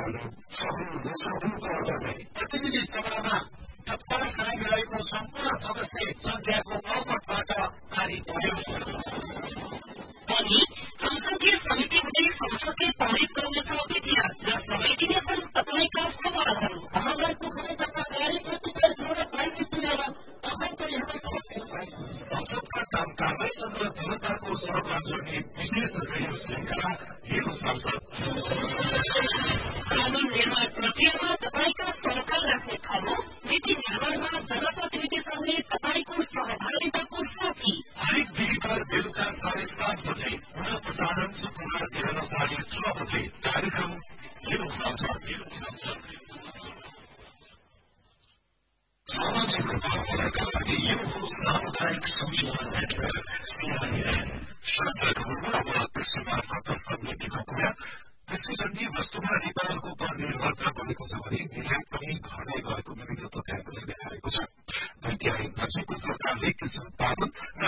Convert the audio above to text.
प्रतिनिधि सभामा तत्काल कार्यवाहीको सम्पूर्ण सदस्य संख्याको बहुमतबाट पारित भयो। अनि संसदीय समिति हुँदै संसदले पारित गर्नेछ विधेयक र समेटिनेछन् तपाईँका सवालहरू। महामारीको खबरका कार्यप्रतिका जोडा पार्टी चुनेर संसदका कामकाजसँग जनताको सहभाग जोड्ने विशेष रेडियो श्रृंखला हेलो संसद। कानून निर्माण प्रक्रियामा तपाईँका सरकार राख्ने ठाउँ, नीति निर्माणमा जनप्रतिनिधिहरूले तपाईँको सहभागिताको साथी। हरेक बिहिबार बेलुका 7:30 बजे पुनः प्रसारण शुक्रबार बिहान 6:30 बजे कार्यक्रम हेलो संसद। सामाजिक रूपान्तरणका लागि यो हो सामुदायिक सूचना नेटवर्क CIN। शास्त्रको कृषि मार्फत नीतिको कुरा कृषिजन्य वस्तुमा नेपालको परनिर्भरता बढेको छ भने निर्यात पनि घट्दै गएको विभिन्न तथ्याङ्कले देखाएको छ। 2 तिहाई नजिकको सरकारले कृषि उत्पादन